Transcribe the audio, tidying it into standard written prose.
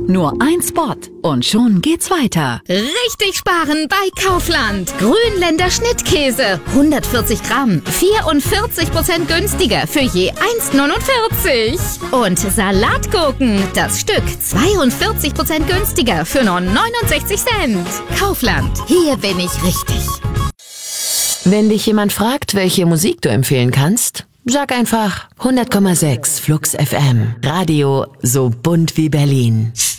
Nur ein Spot und schon geht's weiter. Richtig sparen bei Kaufland. Grünländer Schnittkäse, 140 Gramm, 44% günstiger für je 1,49. Und Salatgurken, das Stück, 42% günstiger für nur 69 Cent. Kaufland, hier bin ich richtig. Wenn dich jemand fragt, welche Musik du empfehlen kannst, sag einfach 100,6 Flux FM. Radio so bunt wie Berlin.